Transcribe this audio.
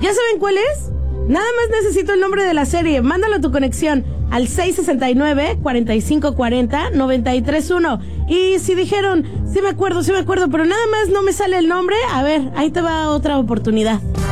¿Ya saben cuál es? Nada más necesito el nombre de la serie. Mándalo a tu conexión al 669-4540-931. Y si dijeron, sí me acuerdo, pero nada más no me sale el nombre, a ver, ahí te va otra oportunidad.